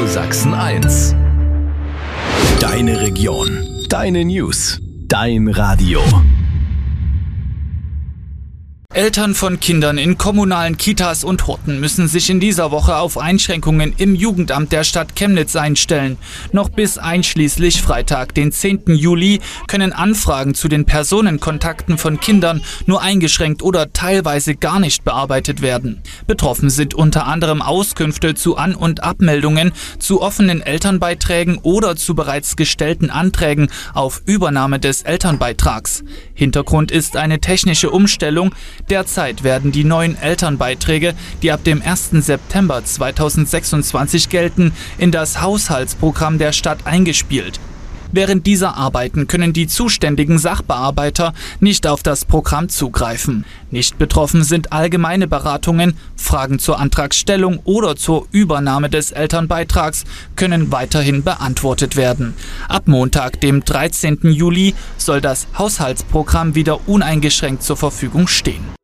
Radio Sachsen 1. Deine Region, deine News, dein Radio. Eltern von Kindern in kommunalen Kitas und Horten müssen sich in dieser Woche auf Einschränkungen im Jugendamt der Stadt Chemnitz einstellen. Noch bis einschließlich Freitag, den 10. Juli, können Anfragen zu den Personenkontakten von Kindern nur eingeschränkt oder teilweise gar nicht bearbeitet werden. Betroffen sind unter anderem Auskünfte zu An- und Abmeldungen, zu offenen Elternbeiträgen oder zu bereits gestellten Anträgen auf Übernahme des Elternbeitrags. Hintergrund ist eine technische Umstellung. Derzeit werden die neuen Elternbeiträge, die ab dem 1. September 2026 gelten, in das Haushaltsprogramm der Stadt eingespielt. Während dieser Arbeiten können die zuständigen Sachbearbeiter nicht auf das Programm zugreifen. Nicht betroffen sind allgemeine Beratungen, Fragen zur Antragstellung oder zur Übernahme des Elternbeitrags können weiterhin beantwortet werden. Ab Montag, dem 13. Juli, soll das Haushaltsprogramm wieder uneingeschränkt zur Verfügung stehen.